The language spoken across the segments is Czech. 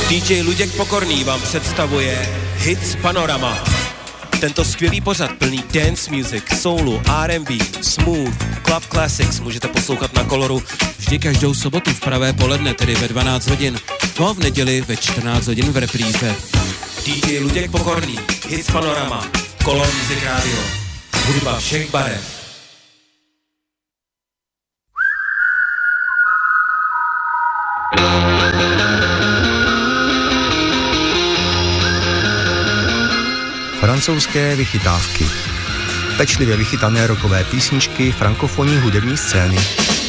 DJ Luděk Pokorný vám představuje Hits Panorama. Tento skvělý pořad plný dance music, soulu, R&B, smooth, club classics můžete poslouchat na Coloru vždy každou sobotu v pravé poledne, tedy ve 12 hodin, no a v neděli ve 14 hodin v repríze. DJ Luděk Pokorný, Hits Panorama, Color Music Radio, hudba všech barev. Francouzské vychytávky. Pečlivě vychytané rockové písničky frankofonní hudební scény.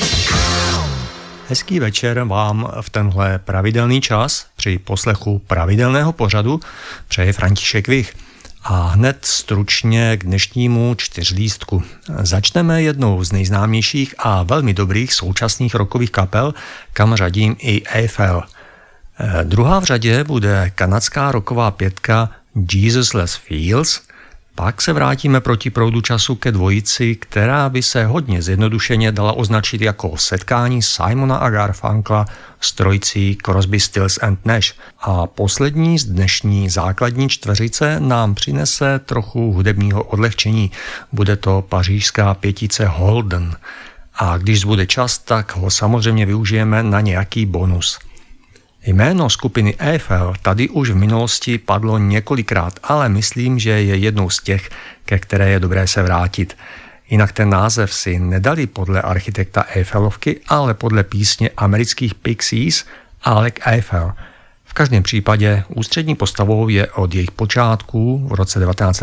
Hezký večer vám v tenhle pravidelný čas při poslechu pravidelného pořadu přeje František Vich. A hned stručně k dnešnímu čtyřlístku. Začneme jednou z nejznámějších a velmi dobrých současných rockových kapel, kam řadím i Eiffel. Druhá v řadě bude kanadská rocková pětka Jesus Les Fields. Pak se vrátíme proti proudu času ke dvojici, která by se hodně zjednodušeně dala označit jako setkání Simona a Garfunkla s trojicí Crosby, Stills and Nash. A poslední z dnešní základní čtveřice nám přinese trochu hudebního odlehčení. Bude to pařížská pětice Holden. A když zbude čas, tak ho samozřejmě využijeme na nějaký bonus. Jméno skupiny Eiffel tady už v minulosti padlo několikrát, ale myslím, že je jednou z těch, ke které je dobré se vrátit. Jinak ten název si nedali podle architekta Eiffelovky, ale podle písně amerických Pixies Alec Eiffel. V každém případě ústřední postavou je od jejich počátků v roce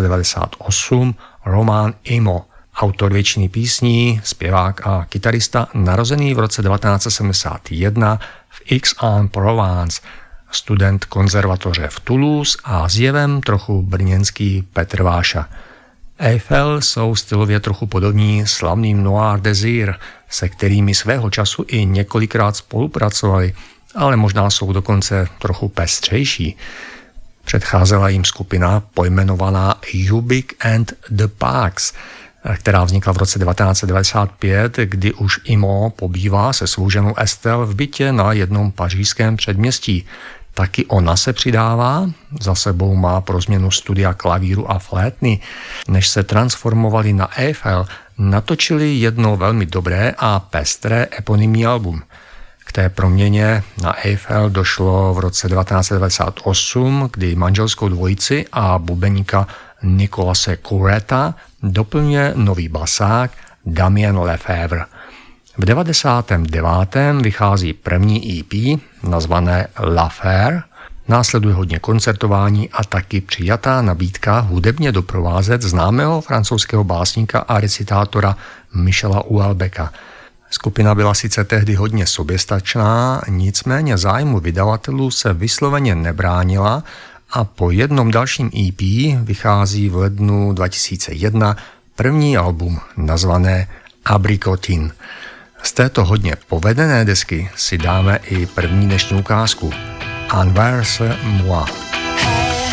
1998 Romain Imo, autor většiny písní, zpěvák a kytarista, narozený v roce 1971 v Aix-en-Provence, student konzervatoře v Toulouse a zjevem trochu brněnský Petr Váša. Eiffel jsou stylově trochu podobní slavným Noir Désir, se kterými svého času i několikrát spolupracovali, ale možná jsou dokonce trochu pestřejší. Předcházela jim skupina pojmenovaná Ubik and the Pax, která vznikla v roce 1995, kdy už Imo pobývá se svou ženou Estelle v bytě na jednom pařížském předměstí. Taky ona se přidává, za sebou má pro změnu studia klavíru a flétny. Než se transformovali na Eiffel, natočili jedno velmi dobré a pestré eponymní album. K té proměně na Eiffel došlo v roce 1998, kdy manželskou dvojici a bubeníka Nicolase Coureta doplňuje nový basák Damien Lefebvre. V 99. vychází první EP nazvané L'Affaire, následuje hodně koncertování a taky přijatá nabídka hudebně doprovázet známého francouzského básníka a recitátora Michela Houellebecqa. Skupina byla sice tehdy hodně soběstačná, nicméně zájmu vydavatelů se vysloveně nebránila a po jednom dalším EP vychází v lednu 2001 první album nazvané Abricotine. Z této hodně povedené desky si dáme i první dnešní ukázku Envers moi.